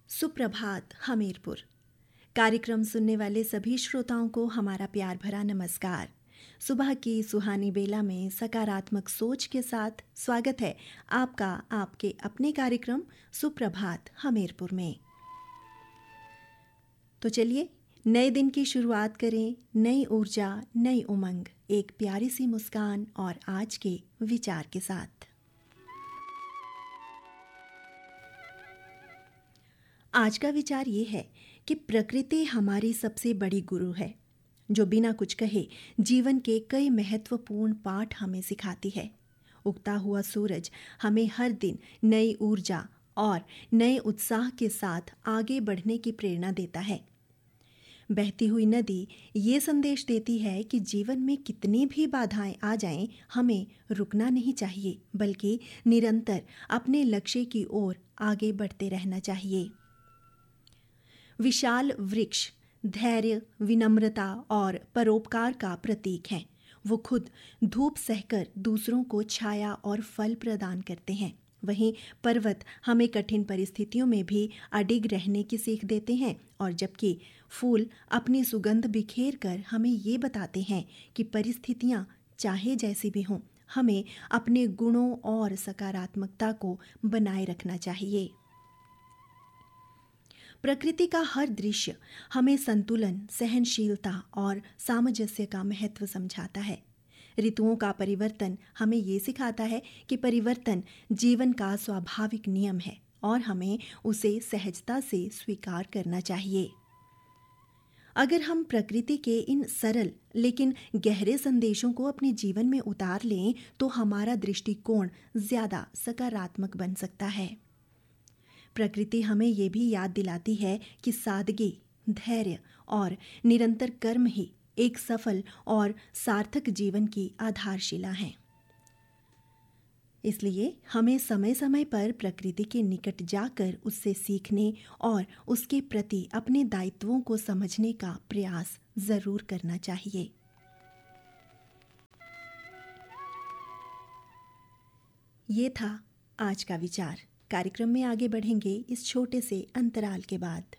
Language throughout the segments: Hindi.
सुप्रभात हमीरपुर। कार्यक्रम सुनने वाले सभी श्रोताओं को हमारा प्यार भरा नमस्कार। सुबह की सुहानी बेला में सकारात्मक सोच के साथ स्वागत है आपका आपके अपने कार्यक्रम सुप्रभात हमीरपुर में। तो चलिए नए दिन की शुरुआत करें, नई ऊर्जा, नई उमंग, एक प्यारी सी मुस्कान और आज के विचार के साथ। आज का विचार ये है कि प्रकृति हमारी सबसे बड़ी गुरु है, जो बिना कुछ कहे जीवन के कई महत्वपूर्ण पाठ हमें सिखाती है। उगता हुआ सूरज हमें हर दिन नई ऊर्जा और नए उत्साह के साथ आगे बढ़ने की प्रेरणा देता है। बहती हुई नदी ये संदेश देती है कि जीवन में कितनी भी बाधाएं आ जाएं, हमें रुकना नहीं चाहिए, बल्कि निरंतर अपने लक्ष्य की ओर आगे बढ़ते रहना चाहिए। विशाल वृक्ष धैर्य, विनम्रता और परोपकार का प्रतीक हैं। वो खुद धूप सहकर दूसरों को छाया और फल प्रदान करते हैं। वहीं पर्वत हमें कठिन परिस्थितियों में भी अडिग रहने की सीख देते हैं, और जबकि फूल अपनी सुगंध बिखेर कर हमें ये बताते हैं कि परिस्थितियाँ चाहे जैसी भी हों, हमें अपने गुणों और सकारात्मकता को बनाए रखना चाहिए। प्रकृति का हर दृश्य हमें संतुलन, सहनशीलता और सामंजस्य का महत्व समझाता है। ऋतुओं का परिवर्तन हमें ये सिखाता है कि परिवर्तन जीवन का स्वाभाविक नियम है और हमें उसे सहजता से स्वीकार करना चाहिए। अगर हम प्रकृति के इन सरल लेकिन गहरे संदेशों को अपने जीवन में उतार लें, तो हमारा दृष्टिकोण ज्यादा सकारात्मक बन सकता है। प्रकृति हमें ये भी याद दिलाती है कि सादगी, धैर्य और निरंतर कर्म ही एक सफल और सार्थक जीवन की आधारशिला हैं। इसलिए हमें समय समय पर प्रकृति के निकट जाकर उससे सीखने और उसके प्रति अपने दायित्वों को समझने का प्रयास जरूर करना चाहिए। ये था आज का विचार। कार्यक्रम में आगे बढ़ेंगे इस छोटे से अंतराल के बाद।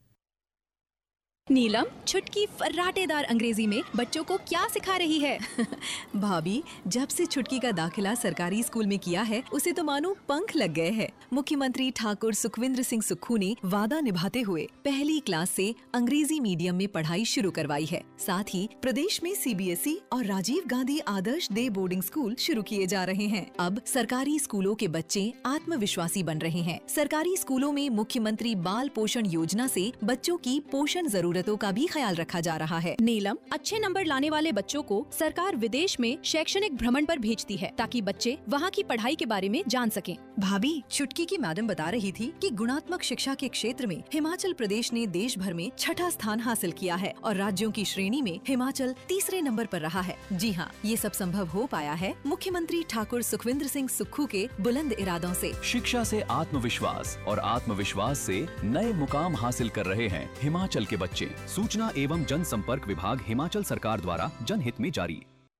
नीलम छुटकी फर्राटेदार अंग्रेजी में बच्चों को क्या सिखा रही है? भाभी, जब से छुटकी का दाखिला सरकारी स्कूल में किया है, उसे तो मानो पंख लग गए हैं। मुख्यमंत्री ठाकुर सुखविंद्र सिंह सुक्खू ने वादा निभाते हुए पहली क्लास से अंग्रेजी मीडियम में पढ़ाई शुरू करवाई है। साथ ही प्रदेश में CBSE और राजीव गांधी आदर्श डे बोर्डिंग स्कूल शुरू किए जा रहे हैं। अब सरकारी स्कूलों के बच्चे आत्मविश्वासी बन रहे हैं। सरकारी स्कूलों में मुख्यमंत्री बाल पोषण योजना से बच्चों की पोषण जरूरतों का भी ख्याल रखा जा रहा है। नीलम, अच्छे नंबर लाने वाले बच्चों को सरकार विदेश में शैक्षणिक भ्रमण पर भेजती है, ताकि बच्चे वहाँ की पढ़ाई के बारे में जान सकें। भाभी, छुटकी की मैडम बता रही थी कि गुणात्मक शिक्षा के क्षेत्र में हिमाचल प्रदेश ने देश भर में 6ठा स्थान हासिल किया है और राज्यों की श्रेणी में हिमाचल तीसरे नंबर पर रहा है। जी हाँ, ये सब संभव हो पाया है मुख्यमंत्री ठाकुर सुखविंद्र सिंह सुक्खू के बुलंद इरादों से। शिक्षा से आत्मविश्वास और आत्मविश्वास से नए मुकाम हासिल कर रहे हैं हिमाचल के बच्चे। सूचना एवं जनसंपर्क विभाग हिमाचल सरकार द्वारा जनहित में जारी।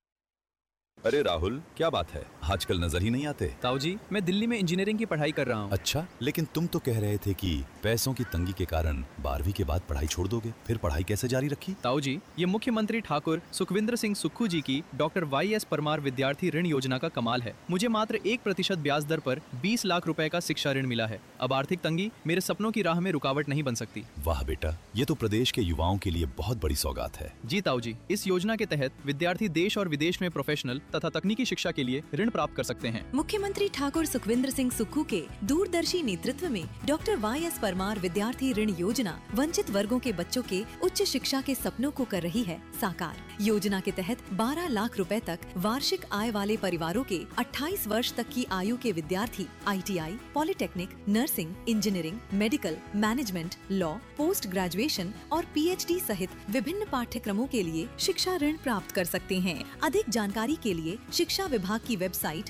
अरे राहुल, क्या बात है, आजकल नजर ही नहीं आते। ताऊ जी, मैं दिल्ली में इंजीनियरिंग की पढ़ाई कर रहा हूँ। अच्छा, लेकिन तुम तो कह रहे थे कि पैसों की तंगी के कारण 12वीं के बाद पढ़ाई छोड़ दोगे, फिर पढ़ाई कैसे जारी रखी? ताऊ जी, ये मुख्यमंत्री ठाकुर सुखविंद्र सिंह सुक्खू जी की डॉक्टर YS परमार विद्यार्थी ऋण योजना का कमाल है। मुझे मात्र 1% ब्याज दर पर 20 लाख रुपए का शिक्षा ऋण मिला है। अब आर्थिक तंगी मेरे सपनों की राह में रुकावट नहीं बन सकती। वाह बेटा, ये तो प्रदेश के युवाओं के लिए बहुत बड़ी सौगात है। जी ताऊ जी, इस योजना के तहत विद्यार्थी देश और विदेश में प्रोफेशनल तथा तकनीकी शिक्षा के लिए ऋण प्राप्त कर सकते हैं। मुख्यमंत्री ठाकुर सुखविंद्र सिंह सुक्खू के दूरदर्शी नेतृत्व में डॉक्टर YS परमार विद्यार्थी ऋण योजना वंचित वर्गों के बच्चों के उच्च शिक्षा के सपनों को कर रही है साकार। योजना के तहत 12 लाख रुपए तक वार्षिक आय वाले परिवारों के 28 वर्ष तक की आयु के विद्यार्थी ITI, polytechnic, nursing, engineering, medical, management, law, post graduation और PhD सहित विभिन्न पाठ्यक्रमों के लिए शिक्षा ऋण प्राप्त कर सकते हैं। अधिक जानकारी के लिए शिक्षा विभाग की वेबसाइट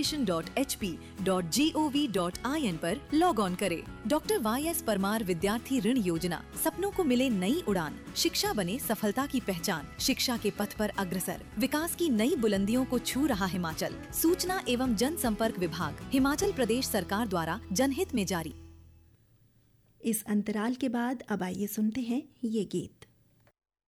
education.hp.gov.in पर लॉग ऑन करें। डॉक्टर YS परमार विद्यार्थी ऋण योजना, सपनों को मिले नई उड़ान, शिक्षा बने सफलता की पहचान, शिक्षा के पथ पर अग्रसर, विकास की नई बुलंदियों को छू रहा हिमाचल। सूचना एवं जनसंपर्क विभाग हिमाचल प्रदेश सरकार द्वारा जनहित में जारी। इस अंतराल के बाद अब आइए सुनते हैं ये गीत।